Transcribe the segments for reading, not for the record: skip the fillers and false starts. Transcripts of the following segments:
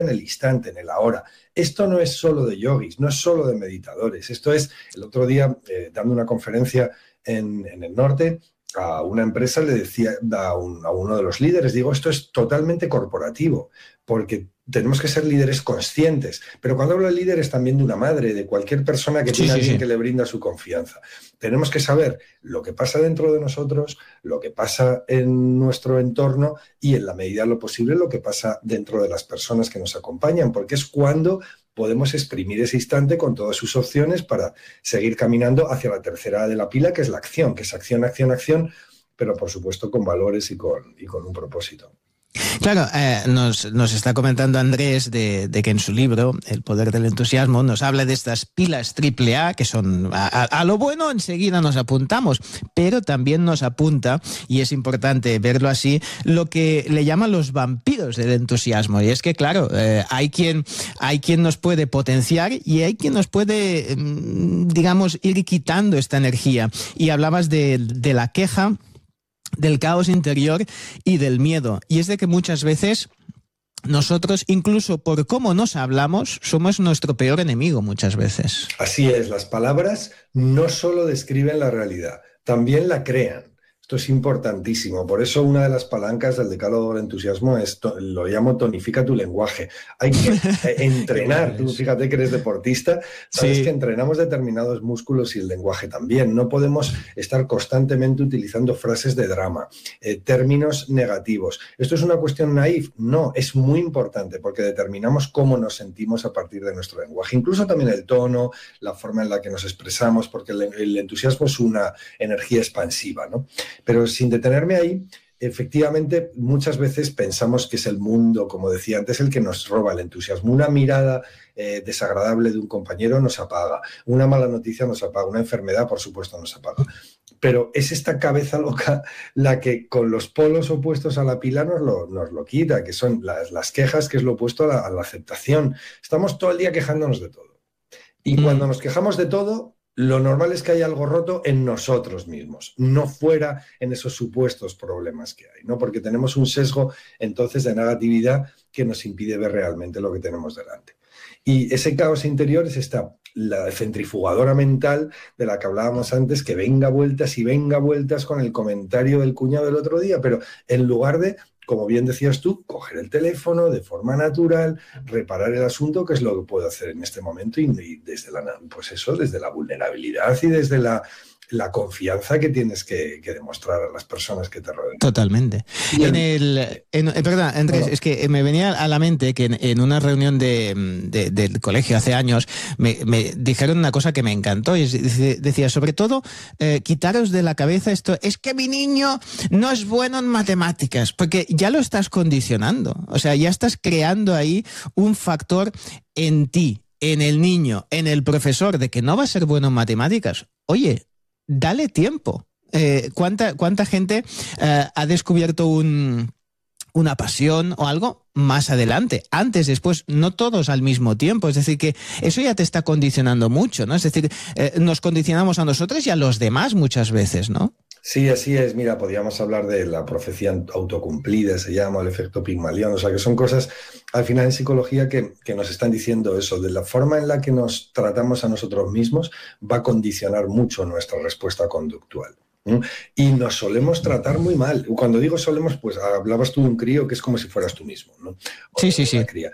en el instante, en el ahora. Esto no es solo de yogis, no es solo de meditadores. Esto es, el otro día, dando una conferencia en el norte, a una empresa le decía a uno de los líderes, digo, esto es totalmente corporativo, porque tenemos que ser líderes conscientes. Pero cuando hablo de líderes también de una madre, de cualquier persona que tiene a alguien que le brinda su confianza. Tenemos que saber lo que pasa dentro de nosotros, lo que pasa en nuestro entorno y, en la medida de lo posible, lo que pasa dentro de las personas que nos acompañan, porque es cuando podemos exprimir ese instante con todas sus opciones para seguir caminando hacia la tercera de la pila, que es la acción, que es acción, acción, acción, pero por supuesto con valores y con un propósito. Claro, nos está comentando Andrés de que en su libro, El poder del entusiasmo, nos habla de estas pilas AAA, que son a lo bueno enseguida nos apuntamos, pero también nos apunta, y es importante verlo así, lo que le llaman los vampiros del entusiasmo. Y es que, claro, hay quien nos puede potenciar y hay quien nos puede, digamos, ir quitando esta energía. Y hablabas de la queja, del caos interior y del miedo. Y es de que muchas veces nosotros, incluso por cómo nos hablamos, somos nuestro peor enemigo muchas veces. Así es, las palabras no solo describen la realidad, también la crean. Esto es importantísimo. Por eso una de las palancas del decálogo del entusiasmo lo llamo tonifica tu lenguaje. Hay que entrenar. Tú fíjate que eres deportista, sabes que entrenamos determinados músculos y el lenguaje también. No podemos estar constantemente utilizando frases de drama, términos negativos. ¿Esto es una cuestión naif? No, es muy importante porque determinamos cómo nos sentimos a partir de nuestro lenguaje. Incluso también el tono, la forma en la que nos expresamos, porque el entusiasmo es una energía expansiva, ¿no? Pero sin detenerme ahí, efectivamente, muchas veces pensamos que es el mundo, como decía antes, el que nos roba el entusiasmo. Una mirada desagradable de un compañero nos apaga, una mala noticia nos apaga, una enfermedad, por supuesto, nos apaga. Pero es esta cabeza loca la que con los polos opuestos a la pila nos lo quita, que son las quejas, que es lo opuesto a la aceptación. Estamos todo el día quejándonos de todo. Y cuando nos quejamos de todo, lo normal es que haya algo roto en nosotros mismos, no fuera en esos supuestos problemas que hay, ¿no? Porque tenemos un sesgo entonces de negatividad que nos impide ver realmente lo que tenemos delante. Y ese caos interior es la centrifugadora mental de la que hablábamos antes, que venga vueltas y venga vueltas con el comentario del cuñado del otro día, pero en lugar de, como bien decías tú, coger el teléfono de forma natural, reparar el asunto, que es lo que puedo hacer en este momento, y desde desde la vulnerabilidad y desde la confianza que tienes que demostrar a las personas que te rodean. Totalmente. Perdón, Andrés, es que me venía a la mente que en una reunión del colegio hace años me dijeron una cosa que me encantó y decía, sobre todo, quitaros de la cabeza esto, es que mi niño no es bueno en matemáticas, porque ya lo estás condicionando, o sea, ya estás creando ahí un factor en ti, en el niño, en el profesor, de que no va a ser bueno en matemáticas. Oye, dale tiempo. ¿Cuánta gente ha descubierto una pasión o algo más adelante? Antes, después, no todos al mismo tiempo. Es decir, que eso ya te está condicionando mucho, ¿no? Es decir, nos condicionamos a nosotros y a los demás muchas veces, ¿no? Sí, así es. Mira, podríamos hablar de la profecía autocumplida, se llama el efecto Pigmalión. O sea, que son cosas, al final, en psicología que nos están diciendo eso. De la forma en la que nos tratamos a nosotros mismos va a condicionar mucho nuestra respuesta conductual. Y nos solemos tratar muy mal. Cuando digo solemos, pues hablabas tú de un crío que es como si fueras tú mismo, ¿no? Sí. Cría.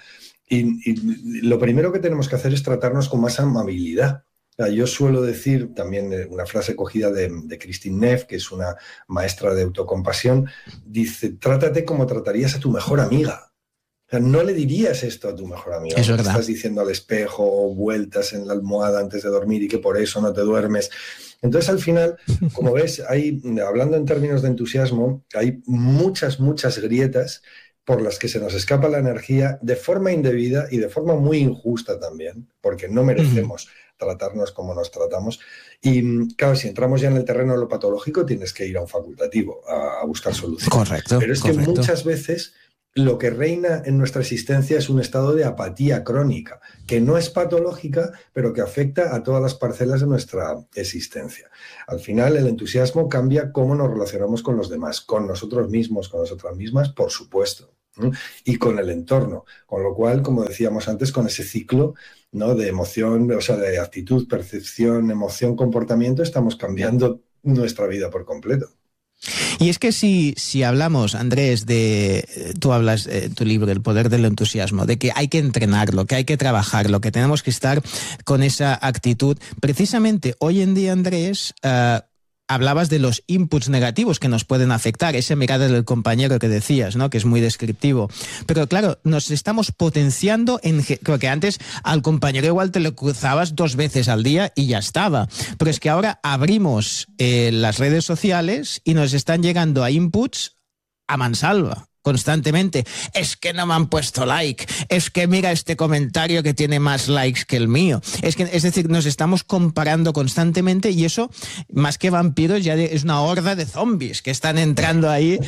Y lo primero que tenemos que hacer es tratarnos con más amabilidad. Yo suelo decir también una frase cogida de Christine Neff, que es una maestra de autocompasión, dice, trátate como tratarías a tu mejor amiga. O sea, no le dirías esto a tu mejor amiga. Es verdad. Estás diciendo al espejo o vueltas en la almohada antes de dormir y que por eso no te duermes. Entonces, al final, como ves, hablando en términos de entusiasmo, hay muchas grietas por las que se nos escapa la energía de forma indebida y de forma muy injusta también, porque no merecemos tratarnos como nos tratamos. Y claro, si entramos ya en el terreno de lo patológico, tienes que ir a un facultativo a buscar soluciones. Correcto. Pero es que muchas veces lo que reina en nuestra existencia es un estado de apatía crónica, que no es patológica, pero que afecta a todas las parcelas de nuestra existencia. Al final, el entusiasmo cambia cómo nos relacionamos con los demás, con nosotros mismos, con nosotras mismas, por supuesto. y con el entorno. Con lo cual, como decíamos antes, con ese ciclo, ¿no?, de emoción, o sea, de actitud, percepción, emoción, comportamiento, estamos cambiando nuestra vida por completo. Y es que si hablamos, Andrés, tú hablas en tu libro, El poder del entusiasmo, de que hay que entrenarlo, que hay que trabajarlo, que tenemos que estar con esa actitud. Precisamente hoy en día, Andrés, hablabas de los inputs negativos que nos pueden afectar, esa mirada del compañero que decías, ¿no?, que es muy descriptivo. Pero claro, nos estamos potenciando porque antes al compañero igual te lo cruzabas 2 veces al día y ya estaba. Pero es que ahora abrimos las redes sociales y nos están llegando a inputs a mansalva. Constantemente, es que no me han puesto like, es que mira este comentario que tiene más likes que el mío. Es decir, nos estamos comparando constantemente y eso, más que vampiros, ya es una horda de zombies que están entrando ahí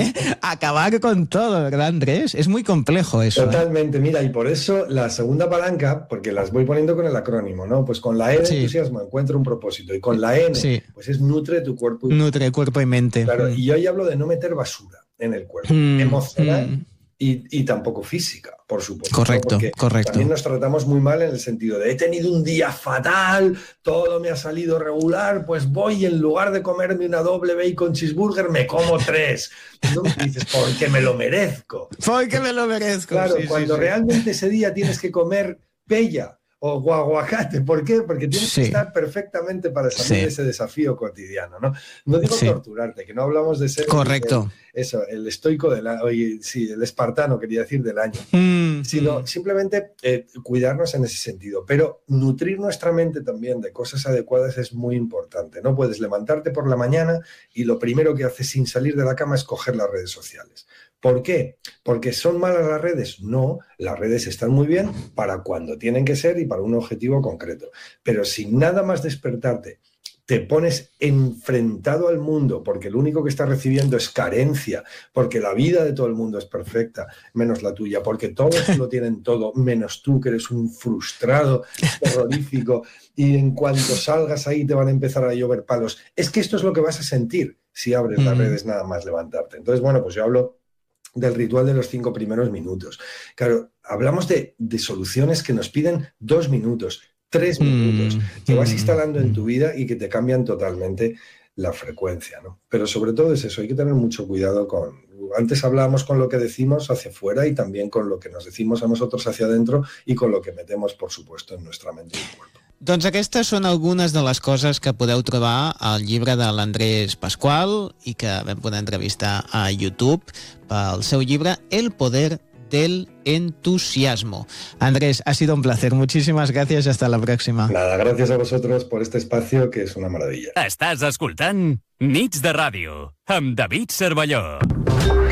a acabar con todo, ¿verdad, Andrés? Es muy complejo eso. Totalmente, mira, y por eso la segunda palanca, porque las voy poniendo con el acrónimo, ¿no? Pues con la E de entusiasmo, encuentra un propósito, y con la N, pues es nutre tu cuerpo y mente. Nutre cuerpo y mente. Claro, y yo ahí hablo de no meter basura en el cuerpo, emocional y tampoco física, por supuesto. Correcto, porque correcto. También nos tratamos muy mal en el sentido de he tenido un día fatal, todo me ha salido regular, pues voy y en lugar de comerme una doble bacon cheeseburger me como 3. ¿No? Y dices, porque me lo merezco. Porque me lo merezco. Claro, cuando realmente ese día tienes que comer pella o aguacate. ¿Por qué? Porque tienes que estar perfectamente para salir de ese desafío cotidiano, ¿no? No digo torturarte, que no hablamos de ser... Correcto. El estoico del año, el espartano, quería decir, del año. Sino simplemente cuidarnos en ese sentido. Pero nutrir nuestra mente también de cosas adecuadas es muy importante. No puedes levantarte por la mañana y lo primero que haces sin salir de la cama es coger las redes sociales. ¿Por qué? ¿Porque son malas las redes? No, las redes están muy bien para cuando tienen que ser y para un objetivo concreto. Pero si nada más despertarte te pones enfrentado al mundo porque lo único que estás recibiendo es carencia, porque la vida de todo el mundo es perfecta, menos la tuya, porque todos lo tienen todo, menos tú, que eres un frustrado terrorífico, y en cuanto salgas ahí te van a empezar a llover palos. Es que esto es lo que vas a sentir si abres las redes nada más levantarte. Entonces, bueno, pues yo hablo del ritual de los 5 primeros minutos. Claro, hablamos de soluciones que nos piden 2 minutos, 3 minutos, que vas instalando en tu vida y que te cambian totalmente la frecuencia, ¿no? Pero sobre todo es eso, hay que tener mucho cuidado con... Antes hablábamos con lo que decimos hacia afuera y también con lo que nos decimos a nosotros hacia adentro y con lo que metemos, por supuesto, en nuestra mente y cuerpo. Doncs aquestes són algunes de les coses que podeu trobar al llibre de l'Andrés Pascual i que vam poder entrevistar a YouTube pel seu llibre El poder del entusiasmo. Andrés, ha sido un placer. Muchísimas gracias y hasta la próxima. Nada, gracias a vosotros por este espacio que es una maravilla. Estàs escoltant Nits de Ràdio amb David Cervelló.